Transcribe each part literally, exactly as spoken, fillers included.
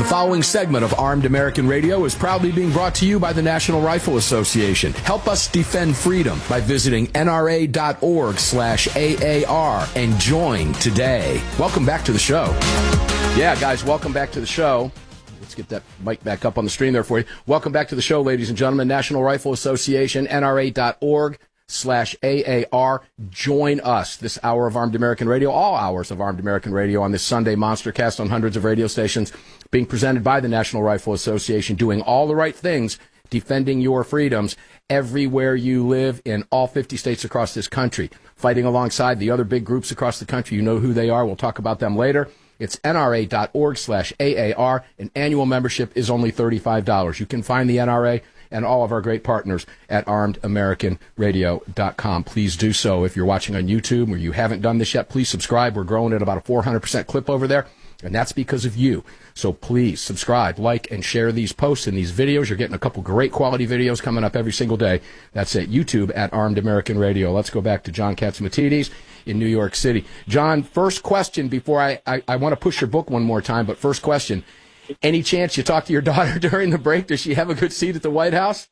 following segment of Armed American Radio is proudly being brought to you by the National Rifle Association. Help us defend freedom by visiting nra.org slash AAR and join today. Welcome back to the show. Yeah, guys, welcome back to the show. Let's get that mic back up on the screen there for you. Welcome back to the show, ladies and gentlemen. National Rifle Association, nra.org slash AAR. Join us this hour of Armed American Radio, all hours of Armed American Radio on this Sunday monster cast on hundreds of radio stations, being presented by the National Rifle Association, doing all the right things, defending your freedoms everywhere you live in all fifty states across this country, fighting alongside the other big groups across the country. You know who they are. We'll talk about them later. It's nra.org slash AAR. An annual membership is only thirty-five dollars. You can find the N R A and all of our great partners at armed american radio dot com. Please do so. If you're watching on YouTube or you haven't done this yet, please subscribe. We're growing at about a four hundred percent clip over there, and that's because of you. So please subscribe, like, and share these posts and these videos. You're getting a couple great quality videos coming up every single day. That's at YouTube at Armed American Radio. Let's go back to John Catsimatidis in New York City. John, first question before I, I, I want to push your book one more time, but first question. Any chance you talked to your daughter during the break? Does she have a good seat at the White House?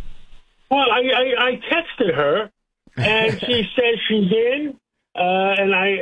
Well, I, I, I texted her, and she says she's in, uh, and I,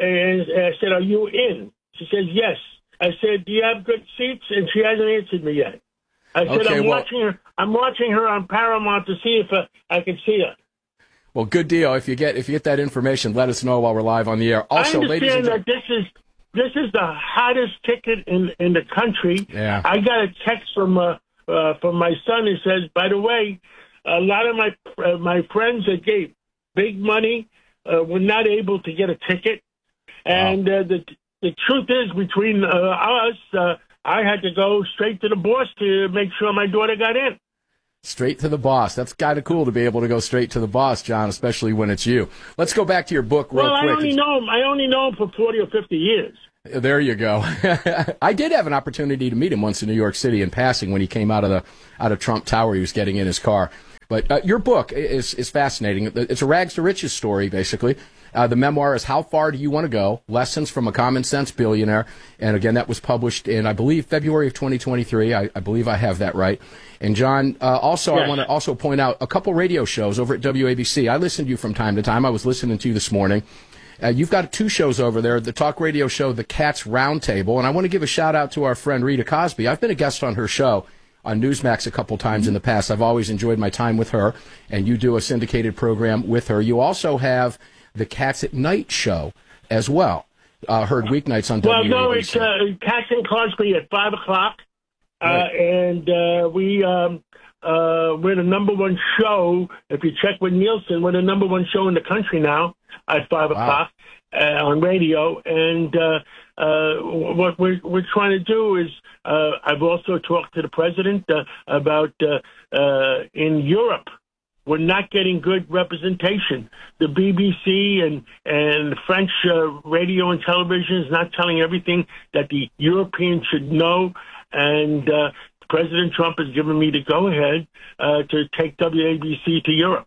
uh, I said, are you in? She says, yes. I said, do you have good seats? And she hasn't answered me yet. I said, okay, I'm well, watching her. I'm watching her on Paramount to see if uh, I can see her. Well, good deal. If you get if you get that information, let us know while we're live on the air. Also, I understand ladies and that this is this is the hottest ticket in, in the country. Yeah. I got a text from uh, uh, from my son who says, by the way, a lot of my uh, my friends that gave big money uh, were not able to get a ticket, and wow. uh, the the truth is, between uh, us, uh, I had to go straight to the boss to make sure my daughter got in. Straight to the boss. That's kind of cool to be able to go straight to the boss, John, especially when it's you. Let's go back to your book real well, quick. Well, I only know him. I only know him for forty or fifty years. There you go. I did have an opportunity to meet him once in New York City in passing when he came out of the out of Trump Tower. He was getting in his car. But uh, your book is is fascinating. It's a rags to riches story, basically. Uh, the memoir is How Far Do You Want to Go? Lessons from a Common Sense Billionaire. And again, that was published in, I believe, February of twenty twenty-three. I, I believe I have that right. And John, uh, also, yes. I want to also point out a couple radio shows over at W A B C. I listen to you from time to time. I was listening to you this morning. Uh, you've got two shows over there, the talk radio show, The Cats Roundtable. And I want to give a shout out to our friend Rita Cosby. I've been a guest on her show on Newsmax a couple times in the past. I've always enjoyed my time with her. And you do a syndicated program with her. You also have the Cats at Night show as well. Uh, heard weeknights on well, W A B C. Well, no, it's uh, Cats and Cosby at five o'clock. Uh, right. And uh, we, um, uh, we're the number one show. If you check with Nielsen, we're the number one show in the country now at five wow. o'clock uh, on radio. And uh, uh, what we're, we're trying to do is, uh, I've also talked to the president uh, about uh, uh, in Europe, we're not getting good representation. The B B C and, and French uh, radio and television is not telling everything that the Europeans should know. And uh, President Trump has given me the go-ahead uh, to take W A B C to Europe.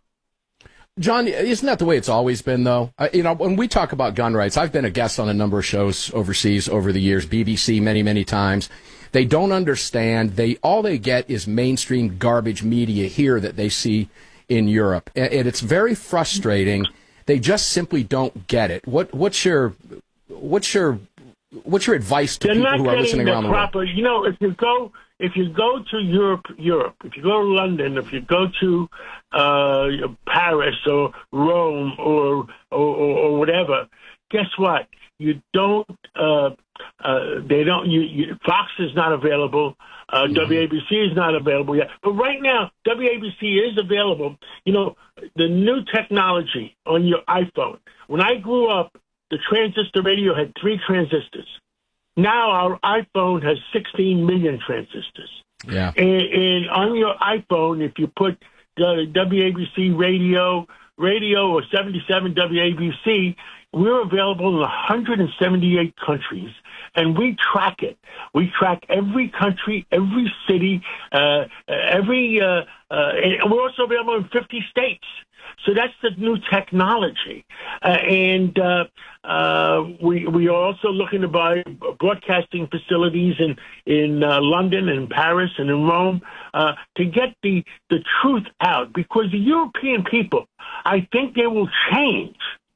John, isn't that the way it's always been, though? Uh, you know, when we talk about gun rights, I've been a guest on a number of shows overseas over the years, B B C many, many times. They don't understand. They all they get is mainstream garbage media here that they see in Europe, and it's very frustrating. They just simply don't get it. What what's your what's your what's your advice to They're people who are listening around the proper, world? You know, if you go if you go to Europe, Europe, if you go to London, if you go to uh, Paris or Rome or or, or whatever, guess what? You don't. Uh, uh, they don't. You, you, Fox is not available. Uh, mm-hmm. W A B C is not available yet. But right now, W A B C is available. You know, the new technology on your iPhone. When I grew up, the transistor radio had three transistors. Now our iPhone has sixteen million transistors. Yeah. And, and on your iPhone, if you put uh, W A B C radio, radio or seventy-seven W A B C, we're available in one hundred seventy-eight countries, and we track it. We track every country, every city, uh, every. Uh, uh, and we're also available in fifty states. So that's the new technology, uh, and uh, uh, we we are also looking to buy broadcasting facilities in in uh, London and Paris and in Rome uh, to get the the truth out. Because the European people, I think they will change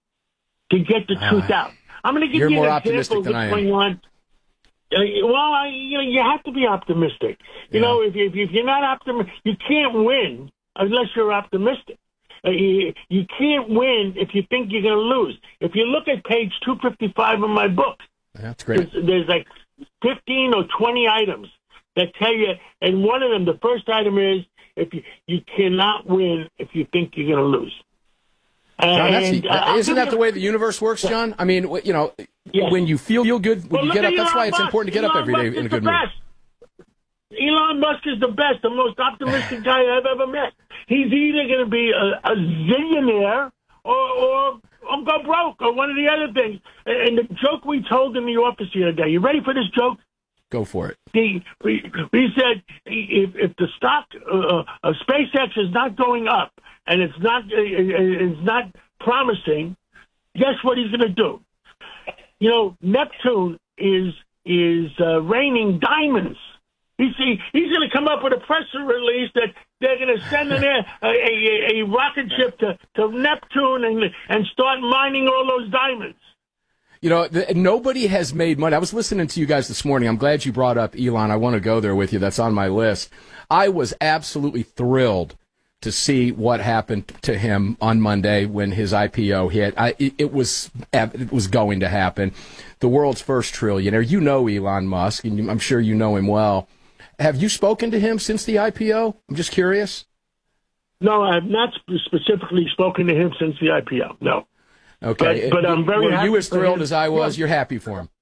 to get the truth uh, out. I'm going to give you're you more an optimistic example than I of what's am. going on. Uh, well, I, you know, you have to be optimistic. You Yeah. know, if, if if you're not optimistic, you can't win unless you're optimistic. Uh, you, you can't win if you think you're going to lose. If you look at page two fifty-five of my book, That's great. there's, there's like fifteen or twenty items that tell you, and one of them, the first item is if you, you cannot win if you think you're going to lose. John, that's And, the, uh, isn't that you- the way the universe works, John? I mean, you know, Yes. when you feel feel good, when Well, you look get at up, that's Elon why it's Musk. important to get Elon up every day Musk in a is good the mood. best. Elon Musk is the best, the most optimistic guy I've ever met. He's either going to be a, a zillionaire or, or, or go broke or one of the other things. And the joke we told in the office the other day, you ready for this joke? Go for it. The, we, we said if, if the stock uh, of SpaceX is not going up and it's not uh, it's not promising, guess what he's going to do? You know, Neptune is is uh, raining diamonds. He's he's going to come up with a press release that they're going to send in a, a, a, a rocket ship to, to Neptune and and start mining all those diamonds. You know, the, nobody has made money. I was listening to you guys this morning. I'm glad you brought up Elon. I want to go there with you. That's on my list. I was absolutely thrilled to see what happened to him on Monday when his I P O hit. I, it, it was it was going to happen. The world's first trillionaire. You know Elon Musk, and I'm sure you know him well. Have you spoken to him since the I P O? I'm just curious. No, I have not specifically spoken to him since the I P O. No. Okay, but, but I'm very Were happy you as for thrilled him. as I was? Yeah. You're happy for him.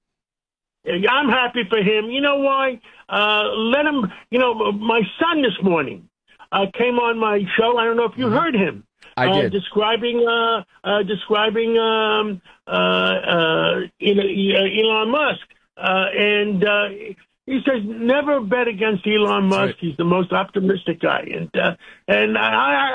I'm happy for him. You know why? Uh, let him. You know, my son this morning uh, came on my show. I don't know if you mm-hmm. heard him. I uh, did. Describing, uh, uh, describing um, uh, uh, Elon Musk, uh, and uh, he says never bet against Elon Musk. Right. He's the most optimistic guy, and uh, and I.